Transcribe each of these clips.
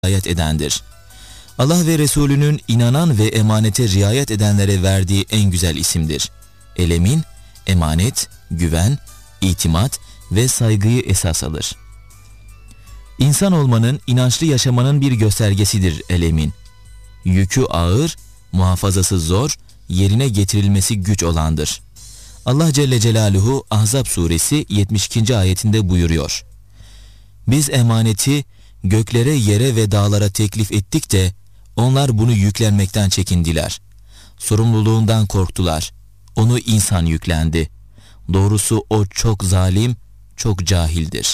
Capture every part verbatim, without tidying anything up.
riayet edendir. Allah ve Resulünün inanan ve emanete riayet edenlere verdiği en güzel isimdir. El-Emin, emanet, güven, itimat ve saygıyı esas alır. İnsan olmanın, inançlı yaşamanın bir göstergesidir El-Emin. Yükü ağır, muhafazası zor, yerine getirilmesi güç olandır. Allah Celle Celaluhu Ahzab suresi yetmiş ikinci ayetinde buyuruyor. Biz emaneti göklere, yere ve dağlara teklif ettik de onlar bunu yüklenmekten çekindiler. Sorumluluğundan korktular. Onu insan yüklendi. Doğrusu o çok zalim, çok cahildir.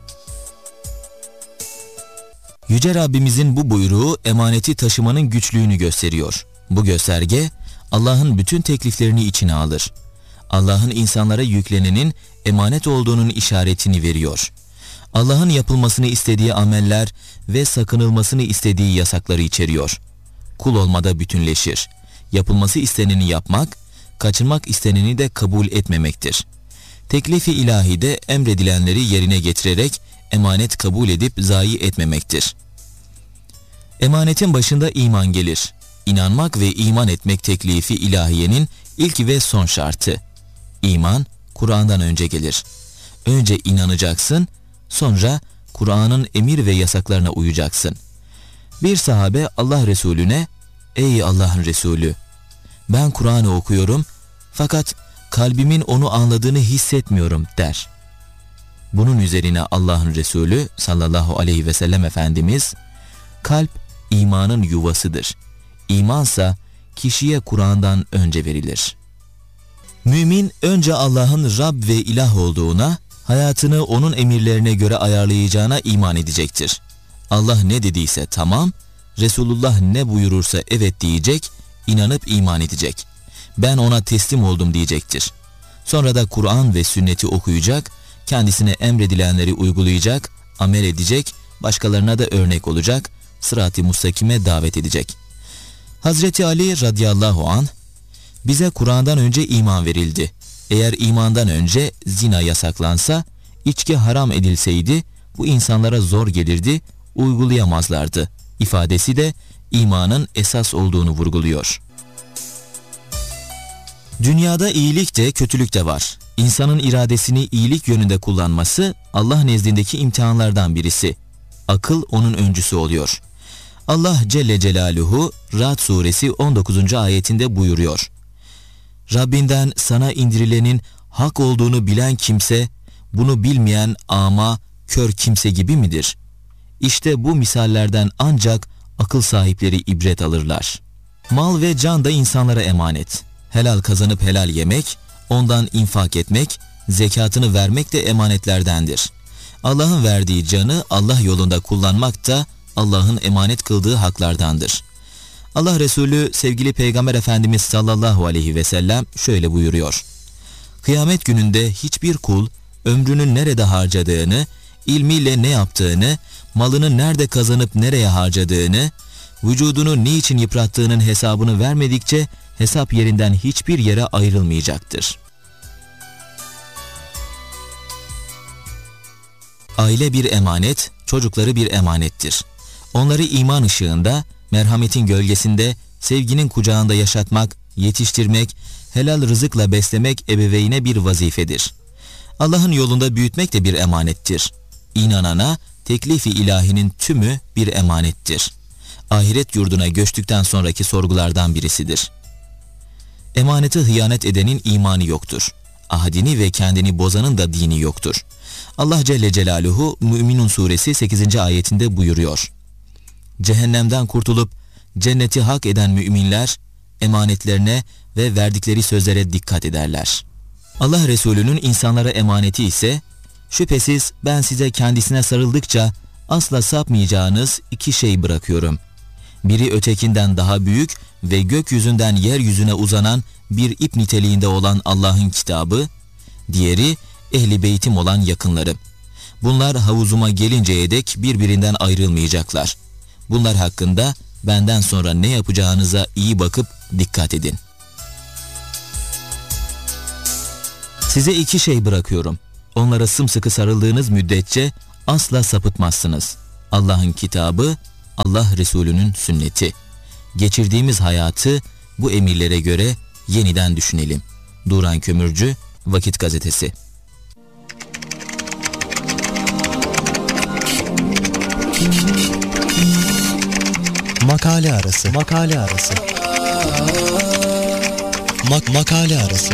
Yüce Rabbimizin bu buyruğu emaneti taşımanın güçlüğünü gösteriyor. Bu gösterge Allah'ın bütün tekliflerini içine alır. Allah'ın insanlara yüklenenin emanet olduğunun işaretini veriyor. Allah'ın yapılmasını istediği ameller ve sakınılmasını istediği yasakları içeriyor. Kul olmada bütünleşir. Yapılması isteneni yapmak, kaçınmak isteneni de kabul etmemektir. Teklifi ilahide emredilenleri yerine getirerek emanet kabul edip zayi etmemektir. Emanetin başında iman gelir. İnanmak ve iman etmek teklifi ilahiyenin ilk ve son şartı. İman, Kur'an'dan önce gelir. Önce inanacaksın, sonra Kur'an'ın emir ve yasaklarına uyacaksın. Bir sahabe Allah Resulüne, "Ey Allah'ın Resulü, ben Kur'an'ı okuyorum fakat kalbimin onu anladığını hissetmiyorum" der. Bunun üzerine Allah'ın Resulü sallallahu aleyhi ve sellem Efendimiz, "Kalp imanın yuvasıdır. İmansa kişiye Kur'an'dan önce verilir." Mümin önce Allah'ın Rab ve ilah olduğuna, hayatını onun emirlerine göre ayarlayacağına iman edecektir. Allah ne dediyse tamam, Resulullah ne buyurursa evet diyecek, inanıp iman edecek. Ben ona teslim oldum diyecektir. Sonra da Kur'an ve sünneti okuyacak, kendisine emredilenleri uygulayacak, amel edecek, başkalarına da örnek olacak, sırat-ı mustakime davet edecek. Hazreti Ali radıyallahu anh, bize Kur'an'dan önce iman verildi. Eğer imandan önce zina yasaklansa, içki haram edilseydi, bu insanlara zor gelirdi, uygulayamazlardı. İfadesi de imanın esas olduğunu vurguluyor. Dünyada iyilik de kötülük de var. İnsanın iradesini iyilik yönünde kullanması Allah nezdindeki imtihanlardan birisi. Akıl onun öncüsü oluyor. Allah Celle Celaluhu Ra'd suresi on dokuzuncu ayetinde buyuruyor. Rabbinden sana indirilenin hak olduğunu bilen kimse, bunu bilmeyen ama kör kimse gibi midir? İşte bu misallerden ancak akıl sahipleri ibret alırlar. Mal ve can da insanlara emanet. Helal kazanıp helal yemek, ondan infak etmek, zekatını vermek de emanetlerdendir. Allah'ın verdiği canı Allah yolunda kullanmak da Allah'ın emanet kıldığı haklardandır. Allah Resulü sevgili Peygamber Efendimiz sallallahu aleyhi ve sellem şöyle buyuruyor. Kıyamet gününde hiçbir kul ömrünü nerede harcadığını, ilmiyle ne yaptığını, malını nerede kazanıp nereye harcadığını, vücudunu niçin yıprattığının hesabını vermedikçe hesap yerinden hiçbir yere ayrılmayacaktır. Aile bir emanet, çocukları bir emanettir. Onları iman ışığında, merhametin gölgesinde, sevginin kucağında yaşatmak, yetiştirmek, helal rızıkla beslemek ebeveyne bir vazifedir. Allah'ın yolunda büyütmek de bir emanettir. İnanana teklifi ilahinin tümü bir emanettir. Ahiret yurduna göçtükten sonraki sorgulardan birisidir. Emanete hıyanet edenin imanı yoktur. Ahdini ve kendini bozanın da dini yoktur. Allah Celle Celaluhu Mü'minun suresi sekizinci ayetinde buyuruyor. Cehennemden kurtulup cenneti hak eden müminler emanetlerine ve verdikleri sözlere dikkat ederler. Allah Resulü'nün insanlara emaneti ise, şüphesiz ben size kendisine sarıldıkça asla sapmayacağınız iki şey bırakıyorum. Biri ötekinden daha büyük ve gökyüzünden yeryüzüne uzanan bir ip niteliğinde olan Allah'ın kitabı, diğeri ehli beytim olan yakınlarım. Bunlar havuzuma gelinceye dek birbirinden ayrılmayacaklar. Bunlar hakkında benden sonra ne yapacağınıza iyi bakıp dikkat edin. Size iki şey bırakıyorum. Onlara sımsıkı sarıldığınız müddetçe asla sapıtmazsınız. Allah'ın kitabı Allah Resulü'nün sünneti. Geçirdiğimiz hayatı bu emirlere göre yeniden düşünelim. Duran Kömürcü, Vakit Gazetesi. Makale arası. Makale arası. Mak makale arası.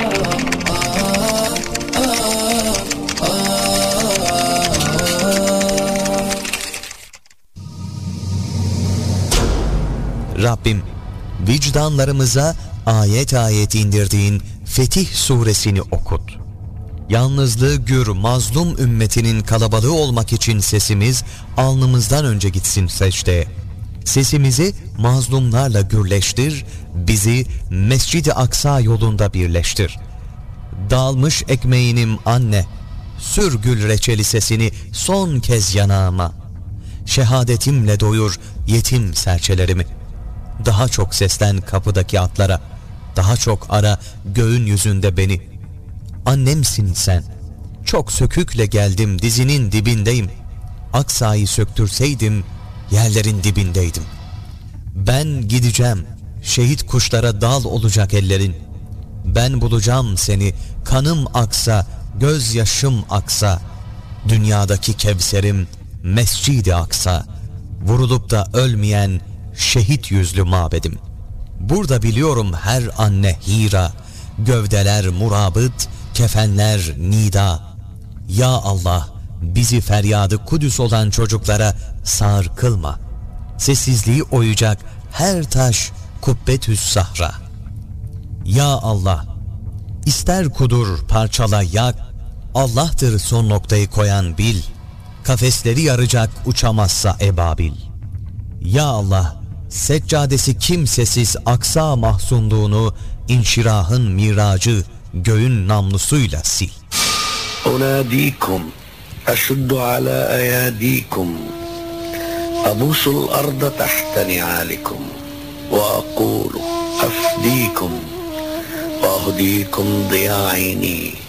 Rabbim, vicdanlarımıza ayet ayet indirdiğin Fetih suresini okut. Yalnızlığı gür mazlum ümmetinin kalabalığı olmak için sesimiz alnımızdan önce gitsin secdeye. Sesimizi mazlumlarla gürleştir, bizi Mescid-i Aksa yolunda birleştir. Dağılmış ekmeğinim anne, sür gül reçeli sesini son kez yanağıma. Şehadetimle doyur yetim serçelerimi. Daha çok seslen kapıdaki atlara, daha çok ara göğün yüzünde beni. Annemsin sen, çok sökükle geldim dizinin dibindeyim. Aksa'yı söktürseydim yerlerin dibindeydim. Ben gideceğim, şehit kuşlara dal olacak ellerin. Ben bulacağım seni, kanım aksa, gözyaşım aksa. Dünyadaki Kevserim Mescid-i Aksa, vurulup da ölmeyen şehit yüzlü mabedim. Burada biliyorum her anne Hira, gövdeler murabıt, kefenler nida. Ya Allah, bizi feryadı Kudüs olan çocuklara sağır kılma. Sessizliği oyacak her taş kubbetüs sahra. Ya Allah, ister kudur parçala yak, Allah'tır son noktayı koyan bil. Kafesleri yaracak uçamazsa ebabil. Ya Allah, seccadesi kimsesiz Aksa mahzunluğunu inşirahın miracı göğün namlusuyla sil. Unadikum aşuddu ala ayadikum abusul arda tahta ni'alikum ve aqulu afdikum ve ahdikum diya'ini